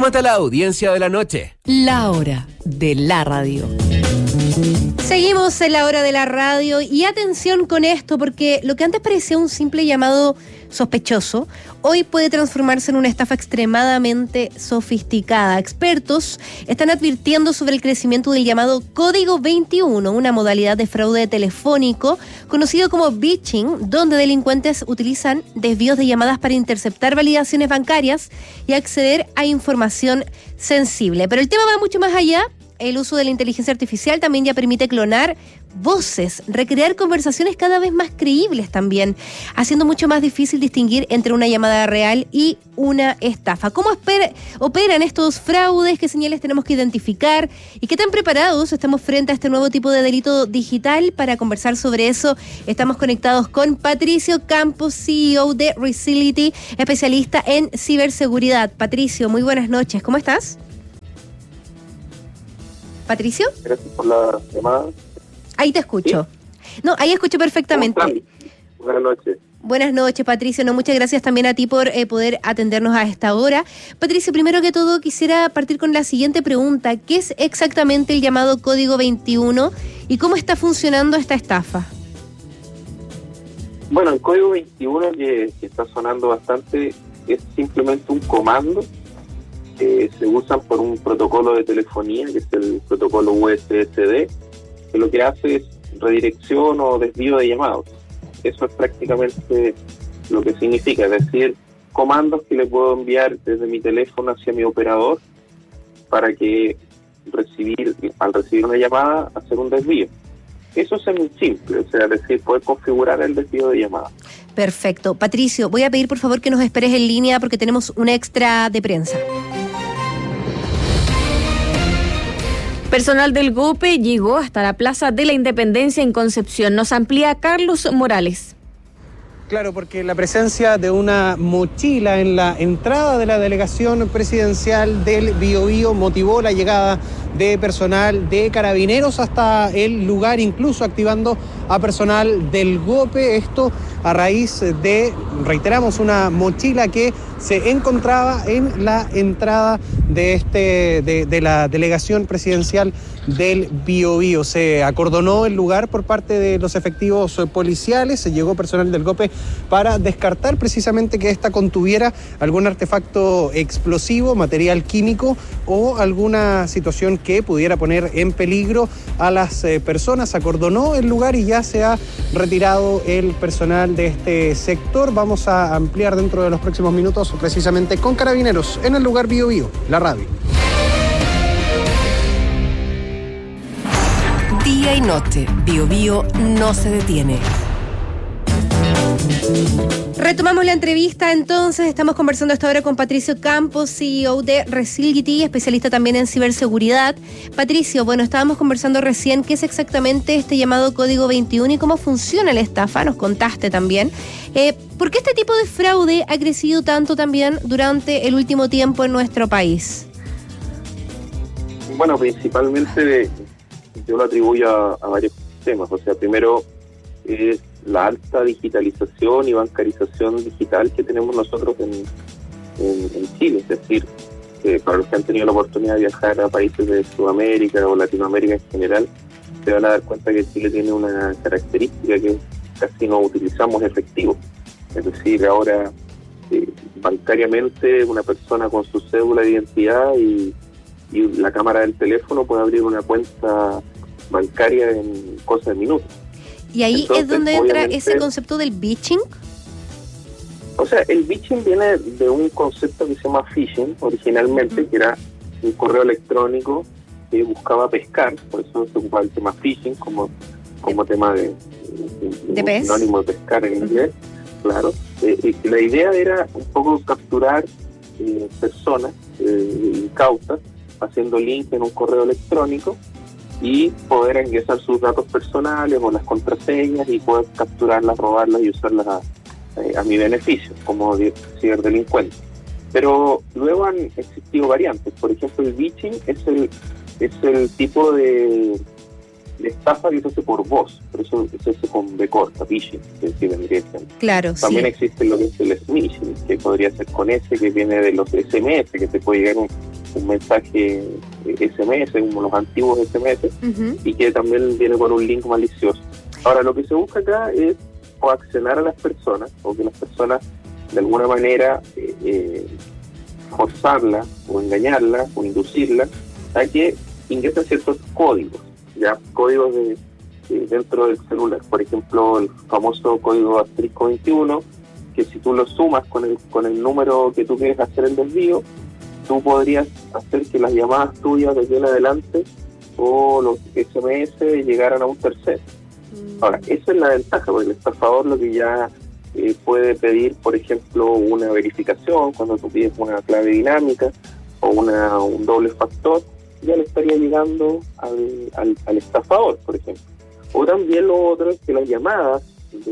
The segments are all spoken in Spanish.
Súmate a la audiencia de la noche. La hora de la radio. Seguimos en la hora de la radio y atención con esto, porque lo que antes parecía un simple llamado sospechoso, hoy puede transformarse en una estafa extremadamente sofisticada. Expertos están advirtiendo sobre el crecimiento del llamado Código 21, una modalidad de fraude telefónico conocido como phishing, donde delincuentes utilizan desvíos de llamadas para interceptar validaciones bancarias y acceder a información sensible. Pero el tema va mucho más allá. El uso de la inteligencia artificial también ya permite clonar voces, recrear conversaciones cada vez más creíbles también, haciendo mucho más difícil distinguir entre una llamada real y una estafa. ¿Cómo operan estos fraudes? ¿Qué señales tenemos que identificar? ¿Y qué tan preparados estamos frente a este nuevo tipo de delito digital? Para conversar sobre eso, estamos conectados con Patricio Campos, CEO de Resility, especialista en ciberseguridad. Patricio, muy buenas noches. ¿Cómo estás? ¿Patricio? Gracias por la llamada. Ahí te escucho. ¿Sí? No, ahí escucho perfectamente. Buenas noches. Buenas noches, Patricio. No, muchas gracias también a ti por poder atendernos a esta hora. Patricio, primero que todo quisiera partir con la siguiente pregunta. ¿Qué es exactamente el llamado Código 21 y cómo está funcionando esta estafa? Bueno, el Código 21 que está sonando bastante es simplemente un comando que se usan por un protocolo de telefonía, que es el protocolo USSD, que lo que hace es redirección o desvío de llamados. Eso es prácticamente lo que significa, es decir, comandos que le puedo enviar desde mi teléfono hacia mi operador para que al recibir una llamada, hacer un desvío. Eso es muy simple, o sea, es decir, poder configurar el desvío de llamada. Perfecto. Patricio, voy a pedir por favor que nos esperes en línea porque tenemos un extra de prensa. Personal del GOPE llegó hasta la Plaza de la Independencia en Concepción. Nos amplía Carlos Morales. Claro, porque la presencia de una mochila en la entrada de la delegación presidencial del Biobío motivó la llegada de personal de Carabineros hasta el lugar, incluso activando a personal del GOPE. Esto a raíz de, reiteramos, una mochila que se encontraba en la entrada de la delegación presidencial del Biobío. Se acordonó el lugar por parte de los efectivos policiales, se llegó personal del GOPE para descartar precisamente que esta contuviera algún artefacto explosivo, material químico o alguna situación que pudiera poner en peligro a las personas. Acordonó el lugar y ya se ha retirado el personal de este sector. Vamos a ampliar dentro de los próximos minutos precisamente con Carabineros en el lugar Biobío, la radio. Día y noche, Biobío no se detiene. Retomamos la entrevista, entonces estamos conversando hasta ahora con Patricio Campos, CEO de Resility, especialista también en ciberseguridad. Patricio, bueno, estábamos conversando recién qué es exactamente este llamado Código 21 y cómo funciona la estafa, nos contaste también. ¿Por qué este tipo de fraude ha crecido tanto también durante el último tiempo en nuestro país? Bueno, principalmente yo lo atribuyo a varios temas. O sea, primero es la alta digitalización y bancarización digital que tenemos nosotros en Chile. Es decir, para los que han tenido la oportunidad de viajar a países de Sudamérica o Latinoamérica en general, se van a dar cuenta que Chile tiene una característica que casi no utilizamos efectivo. Es decir, ahora bancariamente una persona con su cédula de identidad y la cámara del teléfono puede abrir una cuenta bancaria en cosas de minutos. ¿Y ahí entonces, es donde entra ese concepto del phishing? O sea, el phishing viene de un concepto que se llama phishing originalmente, que era un correo electrónico que buscaba pescar, por eso se ocupaba el tema phishing como tema de pez, sinónimo de pescar en inglés, claro. La idea era un poco capturar personas incautas haciendo link en un correo electrónico y poder ingresar sus datos personales o las contraseñas y poder capturarlas, robarlas y usarlas a mi beneficio como ciberdelincuente. Pero luego han existido variantes. Por ejemplo, el phishing es el tipo de estafa que se hace por voz, por eso se hace con B corta, phishing, que vendría siendo. Claro, también existe lo que es el smishing, que podría ser con S, que viene de los SMS, que te puede llegar un mensaje SMS, como los antiguos SMS, Ujú. y que también viene con un link malicioso. Ahora, lo que se busca acá es coaccionar a las personas, o que las personas de alguna manera forzarlas o engañarlas o inducirlas a que ingresen ciertos códigos, ya códigos dentro del celular. Por ejemplo, el famoso código asterisco 21, que si tú lo sumas con el número que tú quieres hacer el desvío, tú podrías hacer que las llamadas tuyas de aquí en adelante o los SMS llegaran a un tercero. Ahora, esa es la ventaja, porque el estafador lo que ya puede pedir, por ejemplo, una verificación cuando tú pides una clave dinámica o un doble factor, ya le estaría llegando al estafador, por ejemplo. O también lo otro es que las llamadas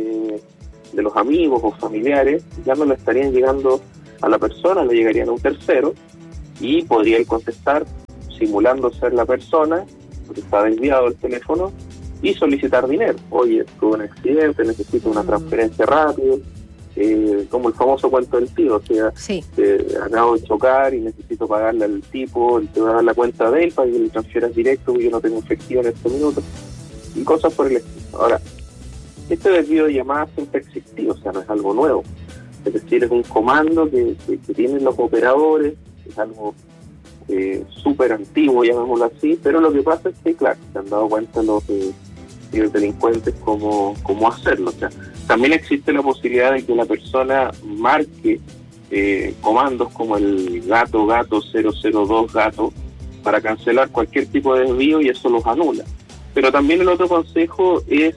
de los amigos o familiares ya no le estarían llegando a la persona, le llegarían a un tercero, y podría él contestar simulando ser la persona, porque está desviado el teléfono, y solicitar dinero. Oye, tuve un accidente, necesito una transferencia rápida, como el famoso cuento del tío, o sea, Sí. acabo de chocar y necesito pagarle al tipo, él te va a dar la cuenta de él para que le transfieras directo, porque yo no tengo efectivo en este minuto, y cosas por el estilo. Ahora, este desvío de llamadas siempre existió, o sea, no es algo nuevo. Es decir, es un comando que tienen los operadores, es algo súper antiguo, llamémoslo así, pero lo que pasa es que, claro, se han dado cuenta los delincuentes cómo hacerlo. O sea, también existe la posibilidad de que la persona marque comandos como el gato 002 gato para cancelar cualquier tipo de desvío, y eso los anula. Pero también el otro consejo es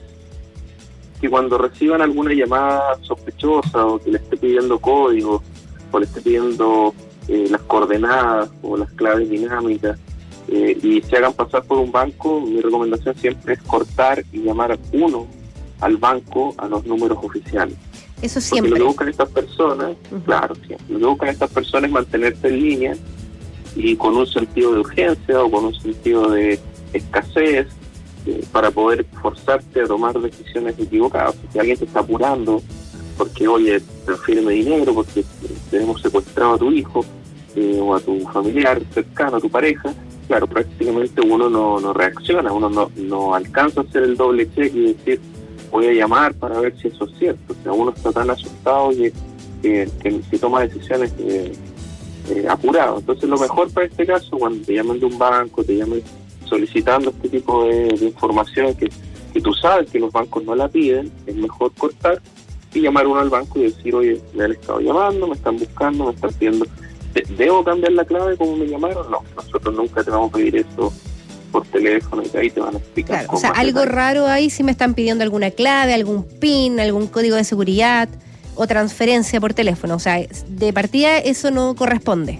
que cuando reciban alguna llamada sospechosa, o que le esté pidiendo código, o le esté pidiendo las coordenadas o las claves dinámicas, y se hagan pasar por un banco, mi recomendación siempre es cortar y llamar uno al banco a los números oficiales. Eso Porque siempre. lo que buscan estas personas, claro, siempre, lo que buscan estas personas es mantenerse en línea y con un sentido de urgencia o con un sentido de escasez, para poder forzarte a tomar decisiones equivocadas. Si alguien te está apurando porque, oye, transfíreme dinero porque tenemos secuestrado a tu hijo o a tu familiar cercano, a tu pareja, claro, prácticamente uno no reacciona, uno no alcanza a hacer el doble check y decir, voy a llamar para ver si eso es cierto. O sea, uno está tan asustado que se toma decisiones apurado. Entonces, lo mejor para este caso, cuando te llaman de un banco, te llaman solicitando este tipo de información que tú sabes que los bancos no la piden, es mejor cortar y llamar uno al banco y decir, oye, me han estado llamando, me están buscando, me están pidiendo, ¿debo cambiar la clave como me llamaron? No, nosotros nunca te vamos a pedir eso por teléfono, y ahí te van a explicar. Claro, o sea, algo raro ahí si me están pidiendo alguna clave, algún PIN, algún código de seguridad o transferencia por teléfono. O sea, de partida eso no corresponde.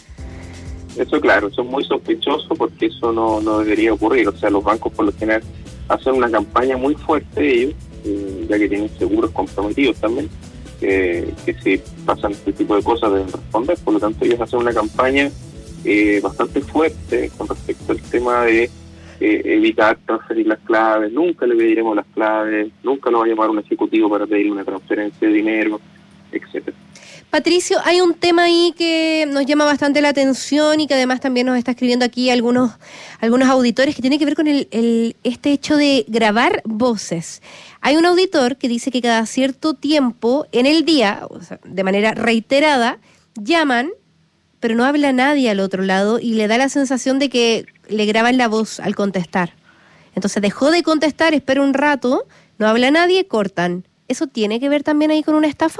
Eso, claro, eso es muy sospechoso porque eso no debería ocurrir. O sea, los bancos por lo general hacen una campaña muy fuerte ellos, ya que tienen seguros comprometidos también, que si pasan este tipo de cosas deben responder. Por lo tanto, ellos hacen una campaña bastante fuerte con respecto al tema de evitar transferir las claves. Nunca le pediremos las claves, nunca lo va a llamar un ejecutivo para pedir una transferencia de dinero, etcétera. Patricio, hay un tema ahí que nos llama bastante la atención y que además también nos está escribiendo aquí algunos auditores, que tiene que ver con este hecho de grabar voces. Hay un auditor que dice que cada cierto tiempo en el día, o sea, de manera reiterada, llaman, pero no habla nadie al otro lado y le da la sensación de que le graban la voz al contestar. Entonces dejó de contestar, espera un rato, no habla nadie, cortan. ¿Eso tiene que ver también ahí con una estafa?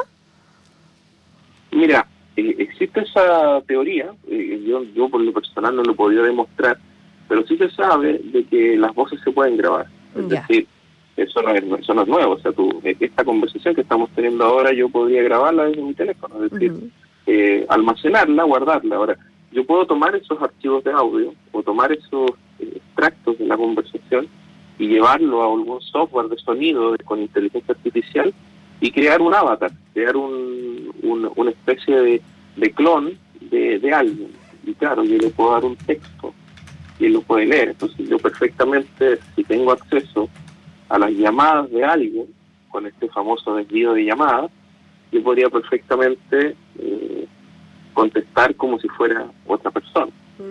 Mira, existe esa teoría, yo por lo personal no lo he podido demostrar, pero sí se sabe de que las voces se pueden grabar. Es decir, eso no es nuevo. O sea, esta conversación que estamos teniendo ahora, yo podría grabarla desde mi teléfono, es decir, almacenarla, guardarla. Ahora, yo puedo tomar esos archivos de audio o tomar esos extractos de la conversación y llevarlo a algún software de sonido con inteligencia artificial y crear un avatar, crear una especie de clon de alguien. Y claro, yo le puedo dar un texto y él lo puede leer. Entonces yo perfectamente, si tengo acceso a las llamadas de alguien, con este famoso desvío de llamadas, yo podría perfectamente contestar como si fuera otra persona.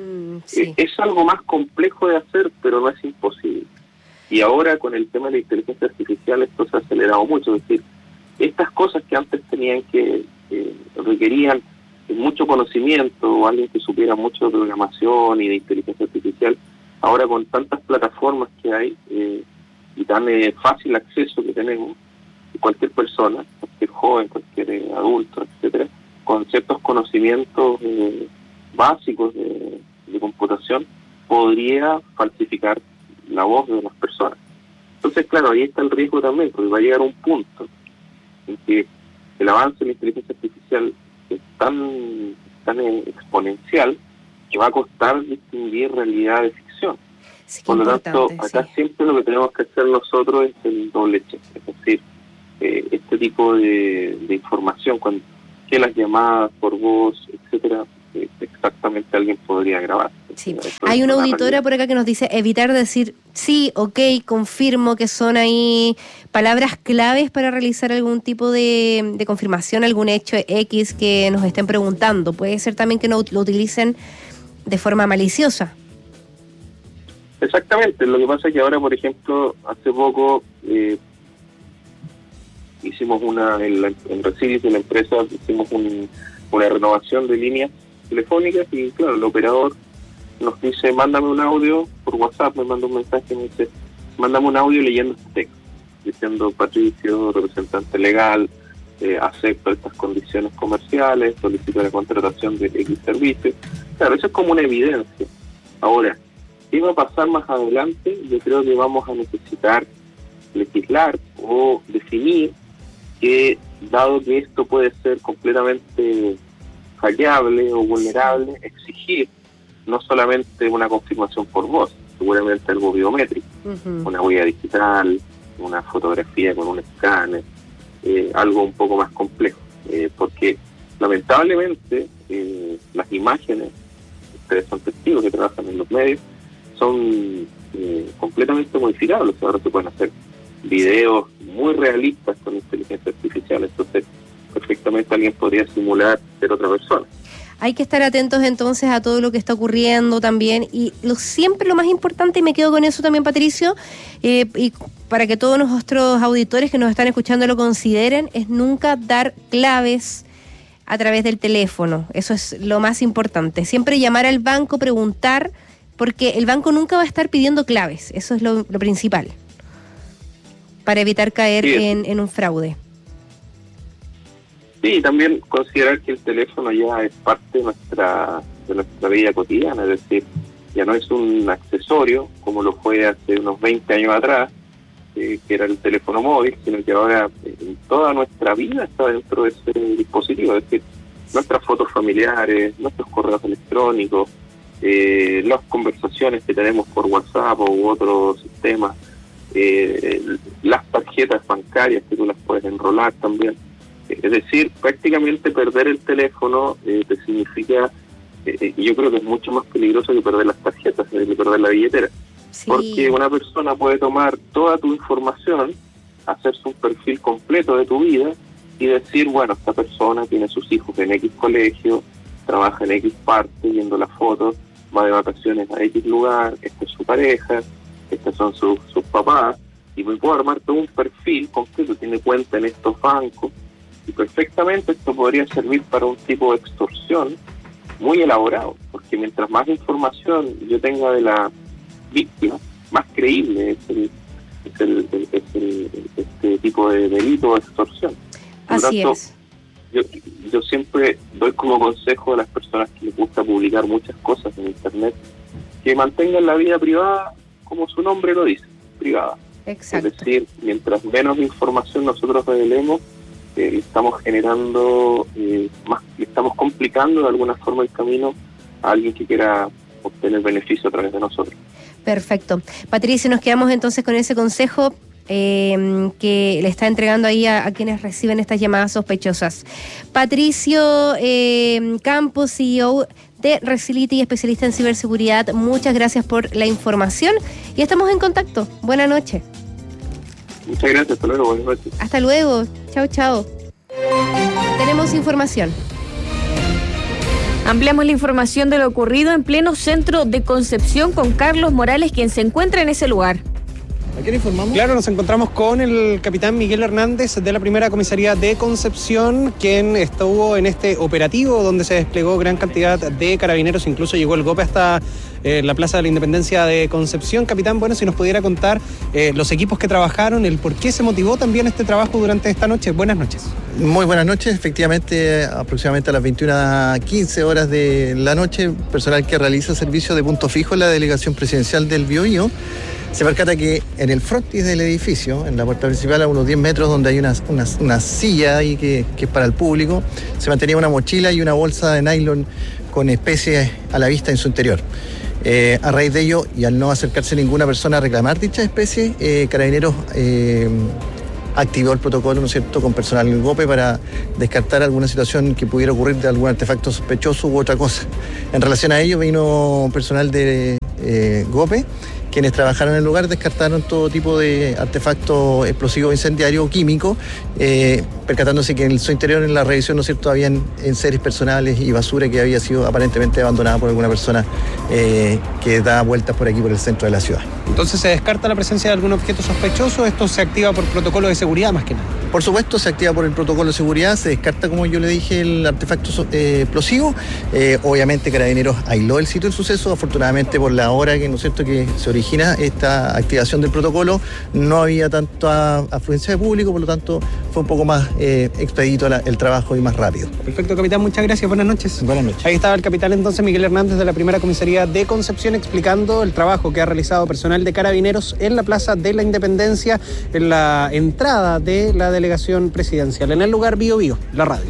Sí. Es algo más complejo de hacer, pero no es imposible. Y ahora con el tema de la inteligencia artificial esto se ha acelerado mucho. Es decir, estas cosas que antes tenían requerían mucho conocimiento o alguien que supiera mucho de programación y de inteligencia artificial, ahora con tantas plataformas que hay y tan fácil acceso que tenemos, cualquier persona, cualquier joven, cualquier adulto, etcétera, con ciertos conocimientos básicos de computación, podría falsificar la voz de las personas. Entonces, claro, ahí está el riesgo también, porque va a llegar un punto en que el avance de la inteligencia artificial es tan exponencial que va a costar distinguir realidad de ficción. Sí, por lo tanto, acá sí. siempre lo que tenemos que hacer nosotros es el doble check, es decir, este tipo de información, que las llamadas por voz, etcétera, exactamente alguien podría grabar. Sí. Hay una auditora por acá que nos dice evitar decir sí, ok, confirmo, que son ahí palabras claves para realizar algún tipo de confirmación, algún hecho X que nos estén preguntando. Puede ser también que no lo utilicen de forma maliciosa. Exactamente, lo que pasa es que ahora, por ejemplo, hace poco hicimos en Resilis de la empresa, hicimos una renovación de líneas telefónicas y claro, el operador nos dice, mándame un audio por WhatsApp, me manda un mensaje y me dice, mándame un audio leyendo este texto, diciendo Patricio, representante legal, acepto estas condiciones comerciales, solicito la contratación de X servicios. Claro, eso es como una evidencia. Ahora, ¿qué va a pasar más adelante? Yo creo que vamos a necesitar legislar o definir que, dado que esto puede ser completamente hackeable o vulnerable, exigir no solamente una confirmación por voz, seguramente algo biométrico, una huella digital, una fotografía con un escáner, algo un poco más complejo, porque lamentablemente las imágenes, ustedes son testigos que trabajan en los medios, son completamente modificables. Ahora se pueden hacer videos muy realistas con inteligencia artificial, entonces perfectamente alguien podría simular ser otra persona. Hay que estar atentos entonces a todo lo que está ocurriendo también y siempre lo más importante, y me quedo con eso también, Patricio, y para que todos nuestros auditores que nos están escuchando lo consideren, es nunca dar claves a través del teléfono. Eso es lo más importante. Siempre llamar al banco, preguntar, porque el banco nunca va a estar pidiendo claves. Eso es lo principal, para evitar caer en un fraude. Sí, y también considerar que el teléfono ya es parte de nuestra vida cotidiana, es decir, ya no es un accesorio como lo fue hace unos 20 años atrás, que era el teléfono móvil, sino que ahora en toda nuestra vida está dentro de ese dispositivo, es decir, nuestras fotos familiares, nuestros correos electrónicos, las conversaciones que tenemos por WhatsApp u otros sistemas, las tarjetas bancarias que tú las puedes enrolar también. Es decir, prácticamente perder el teléfono te significa, yo creo que es mucho más peligroso que perder las tarjetas, que perder la billetera. Sí. Porque una persona puede tomar toda tu información, hacerse un perfil completo de tu vida y decir, bueno, esta persona tiene sus hijos en X colegio, trabaja en X parte, viendo las fotos, va de vacaciones a X lugar, esta es su pareja, estos son sus papás, y me puedo armar todo un perfil completo, tiene cuenta en estos bancos, y perfectamente esto podría servir para un tipo de extorsión muy elaborado, porque mientras más información yo tenga de la víctima, más creíble es este tipo de delito o extorsión. Por Así tanto, es. Yo siempre doy como consejo a las personas que les gusta publicar muchas cosas en Internet, que mantengan la vida privada como su nombre lo dice, privada. Exacto. Es decir, mientras menos información nosotros revelemos, estamos generando más, estamos complicando de alguna forma el camino a alguien que quiera obtener beneficio a través de nosotros. Perfecto. Patricio, nos quedamos entonces con ese consejo que le está entregando ahí a quienes reciben estas llamadas sospechosas. Patricio Campos, CEO de Resility y especialista en ciberseguridad, muchas gracias por la información y estamos en contacto. Buenas noches. Muchas gracias, hasta luego, buenas noches. Hasta luego, chao, chao. Tenemos información. Ampliamos la información de lo ocurrido en pleno centro de Concepción con Carlos Morales, quien se encuentra en ese lugar. ¿A quién informamos? Claro, nos encontramos con el capitán Miguel Hernández de la primera comisaría de Concepción, quien estuvo en este operativo donde se desplegó gran cantidad de carabineros, incluso llegó el GOPE hasta la Plaza de la Independencia de Concepción. Capitán, bueno, si nos pudiera contar los equipos que trabajaron, el por qué se motivó también este trabajo durante esta noche. Buenas noches. Muy buenas noches, efectivamente aproximadamente a las 21:15 horas de la noche, personal que realiza servicio de punto fijo en la delegación presidencial del Biobío se percata que en el frontis del edificio, en la puerta principal a unos 10 metros donde hay una silla ahí que es para el público, se mantenía una mochila y una bolsa de nylon con especies a la vista en su interior. A raíz de ello, y al no acercarse ninguna persona a reclamar dicha especie, Carabineros activó el protocolo, ¿no es cierto?, con personal del GOPE para descartar alguna situación que pudiera ocurrir de algún artefacto sospechoso u otra cosa. En relación a ello, vino personal de GOPE, quienes trabajaron en el lugar, descartaron todo tipo de artefacto explosivo, incendiario o químico, percatándose que en su interior, en la revisión, ¿no es cierto?, habían enseres personales y basura que había sido aparentemente abandonada por alguna persona que da vueltas por aquí, por el centro de la ciudad. Entonces, ¿se descarta la presencia de algún objeto sospechoso? ¿Esto se activa por protocolo de seguridad más que nada? Por supuesto, se activa por el protocolo de seguridad, se descarta, como yo le dije, el artefacto explosivo. Obviamente, Carabineros aisló el sitio del suceso. Afortunadamente, por la hora que, ¿no es cierto?, que se origina esta activación del protocolo, no había tanta afluencia de público, por lo tanto, fue un poco más expedito el trabajo y más rápido. Perfecto, capitán, muchas gracias, buenas noches. Buenas noches. Ahí estaba el capitán entonces Miguel Hernández de la primera comisaría de Concepción explicando el trabajo que ha realizado personal de Carabineros en la Plaza de la Independencia, en la entrada de la delegación presidencial, en el lugar Biobío, la radio.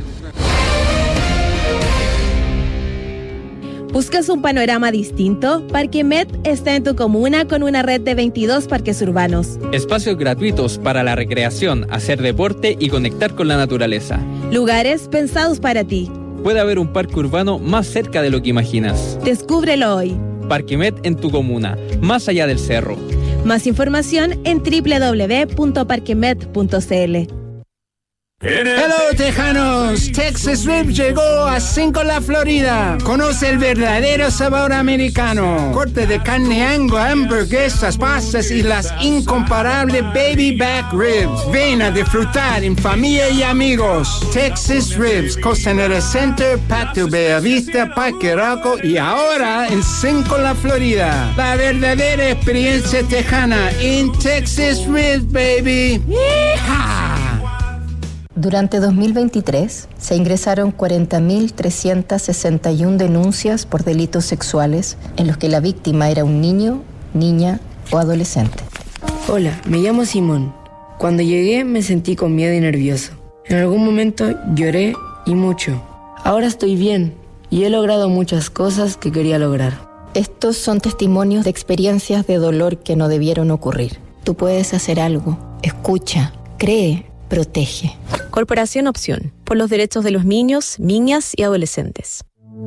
¿Buscas un panorama distinto? Parque Met está en tu comuna con una red de 22 parques urbanos. Espacios gratuitos para la recreación, hacer deporte y conectar con la naturaleza. Lugares pensados para ti. Puede haber un parque urbano más cerca de lo que imaginas. Descúbrelo hoy. Parque Met en tu comuna, más allá del cerro. Más información en www.parquemet.cl. Hello Tejanos, Texas Ribs llegó a 5 La Florida. Conoce el verdadero sabor americano. Corte de carne Angus, hamburguesas, pastas y las incomparables baby back ribs. Ven a disfrutar en familia y amigos. Texas Ribs, Costanera Center, Patio Bellavista, Parque Arauco y ahora en 5 La Florida. La verdadera experiencia tejana en Texas Ribs, baby. ¡Yeehaw! Durante 2023 se ingresaron 40.361 denuncias por delitos sexuales en los que la víctima era un niño, niña o adolescente. Hola, me llamo Simón. Cuando llegué me sentí con miedo y nervioso. En algún momento lloré y mucho. Ahora estoy bien y he logrado muchas cosas que quería lograr. Estos son testimonios de experiencias de dolor que no debieron ocurrir. Tú puedes hacer algo. Escucha, cree, protege. Corporación Opción, por los derechos de los niños, niñas y adolescentes.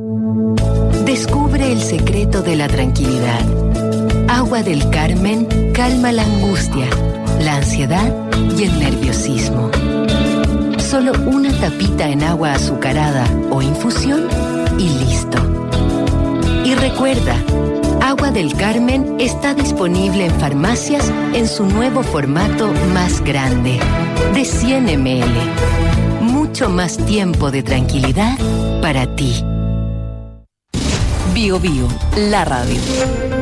Descubre el secreto de la tranquilidad. Agua del Carmen calma la angustia, la ansiedad y el nerviosismo. Solo una tapita en agua azucarada o infusión y listo. Y recuerda, Agua del Carmen está disponible en farmacias en su nuevo formato más grande, de 100 ml. Mucho más tiempo de tranquilidad para ti. Biobío, la radio.